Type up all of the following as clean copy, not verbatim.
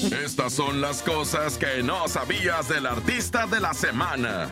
Estas son las cosas que no sabías del artista de la semana.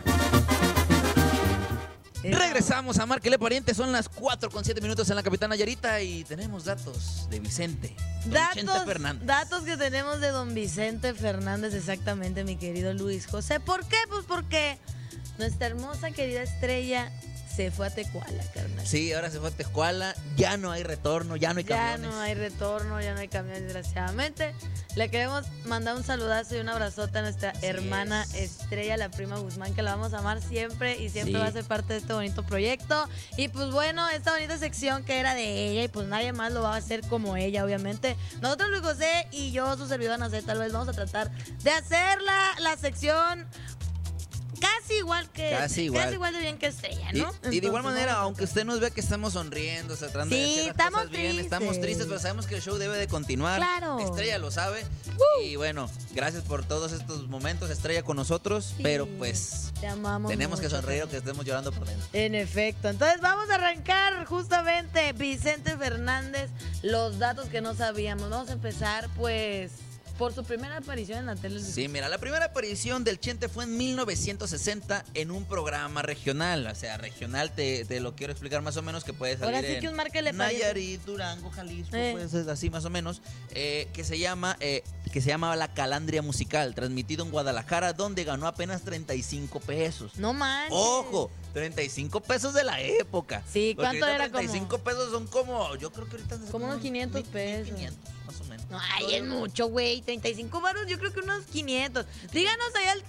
Regresamos a Márquele Pariente, son las 4:07 en la capital Nayarita y tenemos datos de Vicente Fernández. Datos que tenemos de don Vicente Fernández, exactamente, mi querido Luis José. ¿Por qué? Pues porque nuestra hermosa querida estrella se fue a Tecuala, carnal. Sí, ahora se fue a Tecuala, ya no hay retorno, ya no hay camiones. Ya no hay retorno, ya no hay camiones, desgraciadamente. Le queremos mandar un saludazo y un abrazote a nuestra hermana estrella, la prima Guzmán, que la vamos a amar siempre y siempre va a ser parte de este bonito proyecto. Y pues bueno, esta bonita sección que era de ella y pues nadie más lo va a hacer como ella, obviamente. Nosotros, Luis José y yo, su servidor Nacé, tal vez vamos a tratar de hacer la sección casi igual de bien que Estrella, ¿no? Y de igual manera, aunque usted nos vea que estamos sonriendo, tratando de hacer las cosas bien, estamos tristes, pero sabemos que el show debe de continuar. Claro. Estrella lo sabe. Y bueno, gracias por todos estos momentos, Estrella, con nosotros. Sí, pero pues te amamos tenemos mucho, que sonreír o que estemos llorando por dentro. En efecto. Entonces vamos a arrancar justamente Vicente Fernández, los datos que no sabíamos. Vamos a empezar pues por su primera aparición en la televisión. Sí, mira, la primera aparición del Chente fue en 1960 en un programa regional. O sea, regional te lo quiero explicar más o menos, que puede salir ahora sí que un Márquele Pariente. Nayarit, Durango, Jalisco, pues es así más o menos. Que se llamaba La Calandria Musical, transmitido en Guadalajara, donde ganó apenas 35 pesos. No manches. ¡Ojo! 35 pesos de la época. Sí, ¿cuánto era? 35 pesos son como, yo creo que ahorita... Como unos 500 pesos. 500, más o menos. No, ay, es mucho, güey. 35 varos, yo creo que unos 500. Díganos ahí al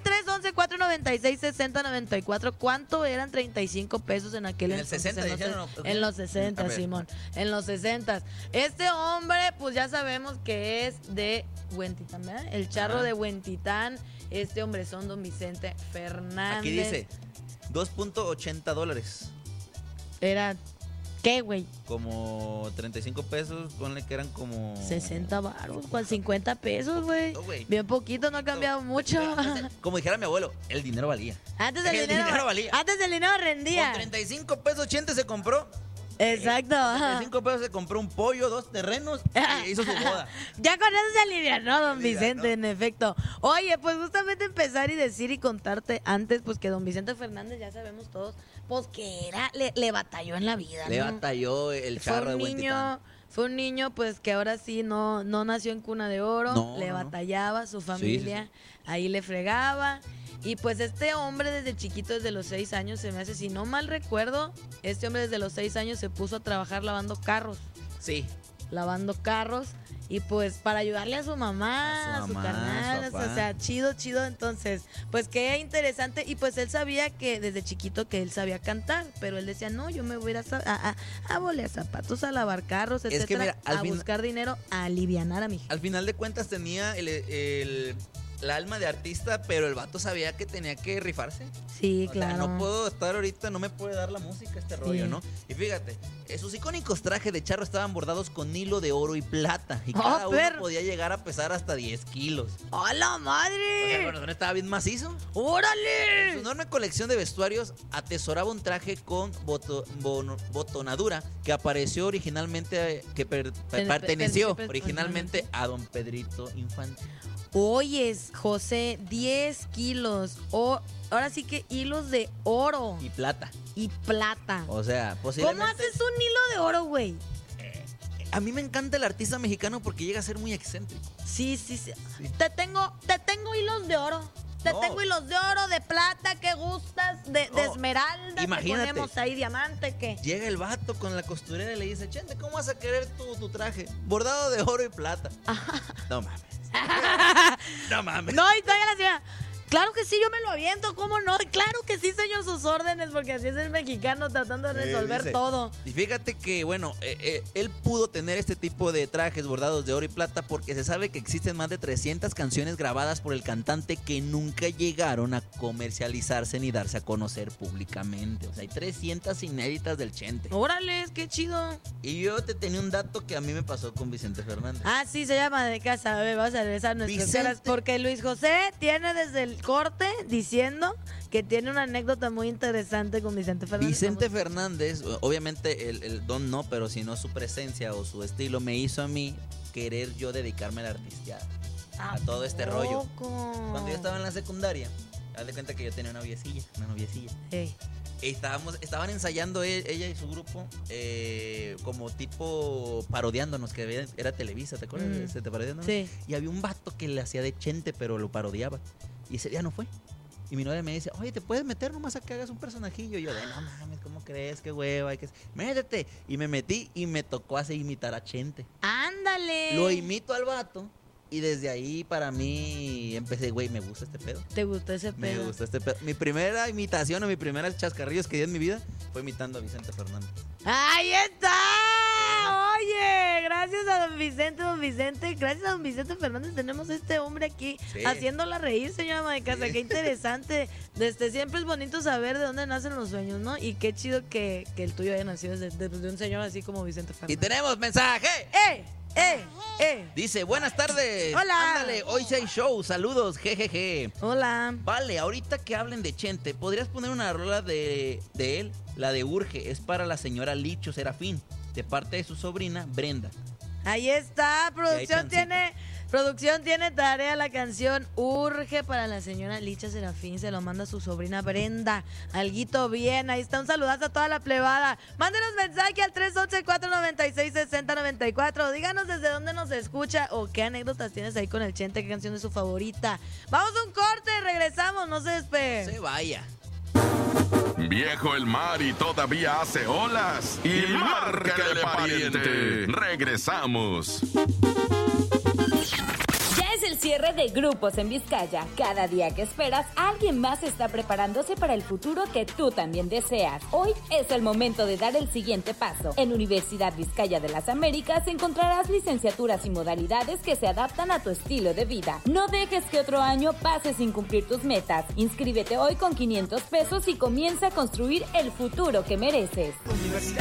311-496-6094 cuánto eran 35 pesos en aquel entonces. En el 60, dijeron. En los 60, Simón. En los 60. Este hombre, pues ya sabemos que es de Huentitán, ¿verdad? El charro de Huentitán. Este hombre son don Vicente Fernández. Aquí dice $2.80. Era, ¿qué, güey? Como 35 pesos, ponle que eran como 60 baros, con 50 pesos, güey. Bien poquito, no ha cambiado mucho. Como dijera mi abuelo, el dinero valía. Antes el dinero valía. Antes el dinero rendía. Con 35 pesos Chente se compró. Exacto. Con 35 pesos se compró un pollo, 2 terrenos y hizo su boda. Ya con eso se alivianó, don Vicente, en efecto. Oye, pues justamente empezar y decir y contarte antes, pues que don Vicente Fernández, ya sabemos todos, pues que le batalló en la vida, Le ¿no? batalló el charro de Huentitán. Fue un niño, pues, que ahora sí no nació en cuna de oro, batallaba, su familia ahí le fregaba. Y pues este hombre desde chiquito, desde los 6 años, se me hace, si no mal recuerdo, este hombre desde los 6 años se puso a trabajar lavando carros. Sí. Lavando carros. Y pues para ayudarle a su mamá, a su carnal, o sea, chido. Entonces, pues qué interesante. Y pues él sabía que desde chiquito que él sabía cantar, pero él decía, no, yo me voy a ir a bolear zapatos, a lavar carros, etcétera, es que mira, a buscar dinero, a alivianar a mi hija. Al final de cuentas tenía el alma de artista, pero el vato sabía que tenía que rifarse. Sí, claro. O sea, no puedo estar ahorita, no me puede dar la música este rollo, ¿no? Y fíjate, sus icónicos trajes de charro estaban bordados con hilo de oro y plata. Y cada uno podía llegar a pesar hasta 10 kilos. ¡A la madre! O sea, el corazón estaba bien macizo. ¡Órale! En su enorme colección de vestuarios atesoraba un traje con botonadura que apareció originalmente, perteneció originalmente a don Pedrito Infante. Oyes, José, 10 kilos. Ahora sí que hilos de oro. Y plata. O sea, posiblemente... ¿Cómo haces un hilo de oro, güey? A mí me encanta el artista mexicano porque llega a ser muy excéntrico. Sí. Te tengo hilos de oro. Tengo hilos de oro, de plata, ¿qué gustas? De esmeralda, imagínate, te ponemos ahí diamante, ¿qué? Llega el vato con la costurera y le dice, Chente, ¿cómo vas a querer tu traje? Bordado de oro y plata. No mames. No mames. No, y todavía la señora, claro que sí, yo me lo aviento, ¿cómo no? Claro que sí, señor, sus órdenes, porque así es el mexicano tratando de resolver todo. Y fíjate que, bueno, él pudo tener este tipo de trajes bordados de oro y plata porque se sabe que existen más de 300 canciones grabadas por el cantante que nunca llegaron a comercializarse ni darse a conocer públicamente. O sea, hay 300 inéditas del Chente. ¡Órale, qué chido! Y yo te tenía un dato que a mí me pasó con Vicente Fernández. Ah, sí, se llama de casa. A ver, vamos a regresar nuestras caras, porque Luis José tiene desde el corte diciendo que tiene una anécdota muy interesante con Vicente Fernández. Vicente Fernández, obviamente el don no, pero si no su presencia o su estilo me hizo a mí querer yo dedicarme a la artisteada. a todo este rollo. Poco. Cuando yo estaba en la secundaria, haz de cuenta que yo tenía una noviecilla. Ey. Estaban ensayando ella y su grupo como tipo parodiándonos, que era Televisa, ¿te acuerdas? ¿Se te parodiándonos? Sí. Y había un vato que le hacía de Chente, pero lo parodiaba. Y ese día no fue. Y mi novia me dice, oye, ¿te puedes meter nomás a que hagas un personajillo? Y yo, no mames, ¿cómo crees? Qué hueva, métete. Y me metí y me tocó hacer imitar a Chente. ¡Ándale! Lo imito al vato. Y desde ahí para mí empecé, güey, me gusta este pedo. ¿Te gustó ese pedo? Me gustó este pedo. Mi primera imitación o mi primera chascarrillos que di en mi vida fue imitando a Vicente Fernández. ¡Ahí está! Oye, gracias a don Vicente. Gracias a don Vicente Fernández tenemos a este hombre aquí haciéndola reír, señora ama de casa. Qué interesante. Siempre es bonito saber de dónde nacen los sueños, ¿no? Y qué chido que el tuyo haya nacido de un señor así como Vicente Fernández. Y tenemos mensaje. Dice, buenas tardes. Hola. Ándale, hoy sí hay show. Saludos, jejeje. Hola. Vale, ahorita que hablen de Chente, ¿podrías poner una rola de él? La de Urge, es para la señora Licho Serafín, de parte de su sobrina Brenda. Ahí está, Producción tiene tarea la canción Urge para la señora Licha Serafín. Se lo manda su sobrina Brenda. Alguito bien, ahí está. Un saludazo a toda la plebada. Mándenos mensaje al 311-496-6094. Díganos desde dónde nos escucha o qué anécdotas tienes ahí con el Chente, qué canción es su favorita. Vamos a un corte, regresamos, no se despegue. Se vaya. Viejo el mar y todavía hace olas. Y márcale, pariente. Regresamos. Ya es el cierre de grupos en Vizcaya. Cada día que esperas, alguien más está preparándose para el futuro que tú también deseas. Hoy es el momento de dar el siguiente paso. En Universidad Vizcaya de las Américas encontrarás licenciaturas y modalidades que se adaptan a tu estilo de vida. No dejes que otro año pase sin cumplir tus metas. Inscríbete hoy con 500 pesos y comienza a construir el futuro que mereces.